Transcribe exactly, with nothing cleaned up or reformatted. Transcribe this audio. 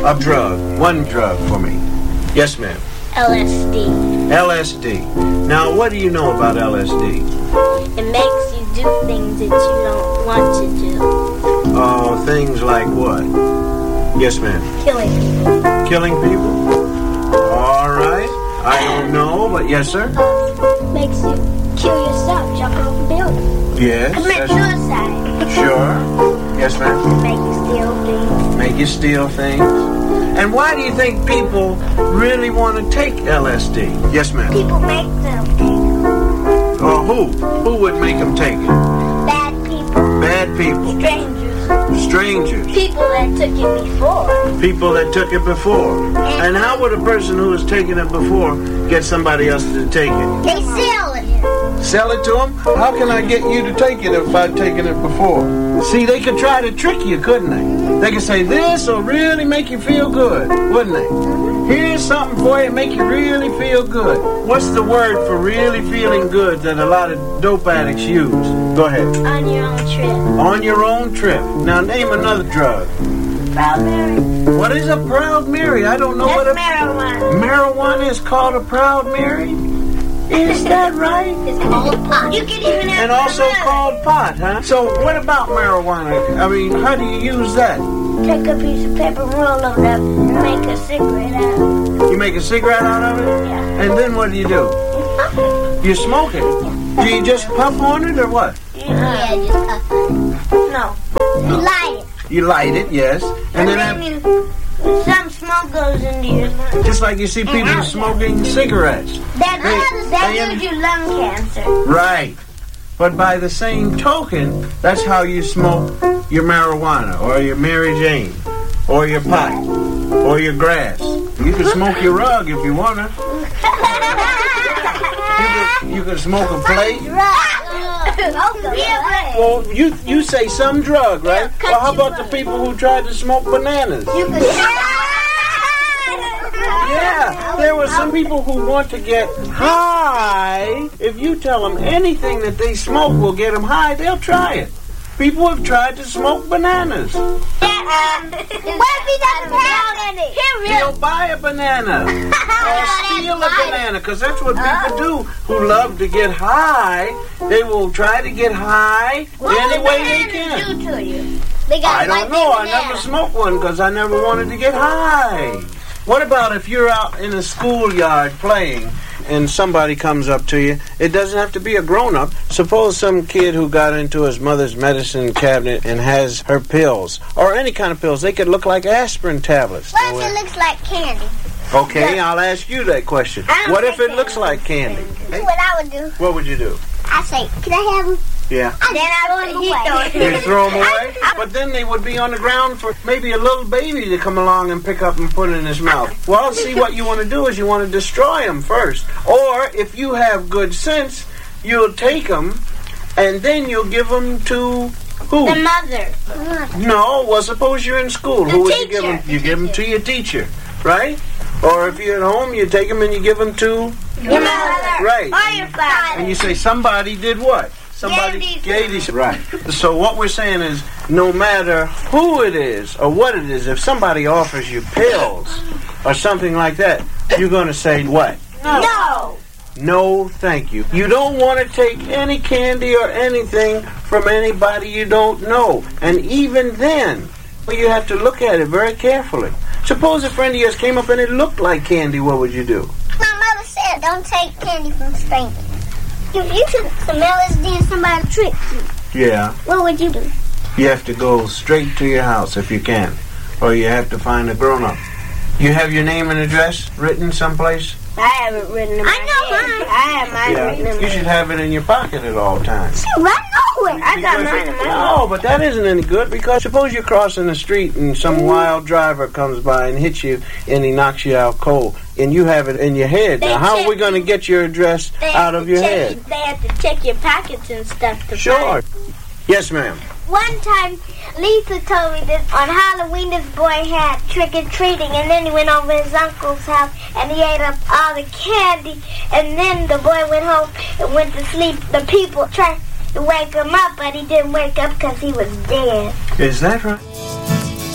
A drug. One drug for me. Yes, ma'am. L S D. L S D. Now, what do you know about L S D? It makes you do things that you don't want to do. Oh, things like what? Yes, ma'am. Killing people. Killing people? All right. I don't know, but yes, sir. Um, makes you kill yourself, jump off a building. Yes. Commit suicide. Sure. Yes, ma'am. Make you steal things. Make you steal things. And why do you think people really want to take L S D? Yes, ma'am. People make them take it. Or who? Who would make them take it? Bad people. Bad people. Strangers. Strangers. People that took it before. People that took it before. And how would a person who has taken it before get somebody else to take it? They sell it. Sell it to them? How can I get you to take it if I've taken it before? See, they could try to trick you, couldn't they? They could say, this will really make you feel good, wouldn't they? Here's something for you to make you really feel good. What's the word for really feeling good that a lot of dope addicts use? Go ahead. On your own trip. On your own trip. Now name another drug. Proud Mary. What is a Proud Mary? I don't know That's what a... marijuana. Marijuana is called a Proud Mary? Is that right? It's called pot. You can even have And also marijuana. called pot, huh? So what about marijuana? I mean, how do you use that? Take a piece of paper, roll it up, and make a cigarette out of it. You make a cigarette out of it? Yeah. And then what do you do? You smoke it. Do you just puff on it or what? Yeah, just puff on it. No. You light it. You light it, yes. And, And then, then af- you, some smoke goes into your lungs. just like you see people smoking cigarettes. That, They- that they- gives you lung cancer. Right. But by the same token, that's how you smoke your marijuana or your Mary Jane or your pot or your grass. You can smoke your rug if you want to. You can, you can smoke a plate. Well, you you say some drug, right? Well, how about the people who tried to smoke bananas? You can Yeah, there were some people who want to get high. If you tell them anything that they smoke will get them high, they'll try it. People have tried to smoke bananas. What if he doesn't have any? They'll buy a banana or steal a banana, because that's what people do who love to get high. They will try to get high any way they can. do to you? They got I don't know. I never smoked one because I never wanted to get high. What about if you're out in a schoolyard playing and somebody comes up to you? It doesn't have to be a grown-up. Suppose some kid who got into his mother's medicine cabinet and has her pills, or any kind of pills. They could look like aspirin tablets. What if it looks like candy? Okay, I'll ask you that question. I don't What if think it looks like candy? This is what I would do. What would you do? I say, can I have them? Yeah. Then I would heat You throw them away? But then they would be on the ground for maybe a little baby to come along and pick up and put in his mouth. Well, see, what you want to do is you want to destroy them first. Or, if you have good sense, you'll take them and then you'll give them to who? The mother. No, well, suppose you're in school. The Who would you teacher. give them? You give them to your teacher, right? Or if you're at home, you take them and you give them to... Your mother. Right. Or your father. And you say, somebody did what? Somebody Gave these- gave these. Right. So what we're saying is, no matter who it is or what it is, if somebody offers you pills or something like that, you're going to say what? No. No, thank you. You don't want to take any candy or anything from anybody you don't know. And even then, you have to look at it very carefully. Suppose a friend of yours came up and it looked like candy, what would you do? My mother said, don't take candy from strangers. If you took some L S D and somebody tricked you, Yeah. what would you do? You have to go straight to your house if you can. Or you have to find a grown-up. You have your name and address written someplace? I have it written in my I know mine. I have mine written in You should have it in your pocket at all times. Right nowhere. I got Because mine in my No, but that isn't any good, because suppose you're crossing the street and some wild driver comes by and hits you and he knocks you out cold and you have it in your head. They Now, how are we check going to get your address They out have of to your check- head? They have to check your pockets and stuff to Sure. find. Yes, ma'am. One time, Lisa told me that on Halloween this boy had trick-or-treating, and then he went over his uncle's house and he ate up all the candy, and then the boy went home and went to sleep. The people tried to wake him up, but he didn't wake up because he was dead. Is that right?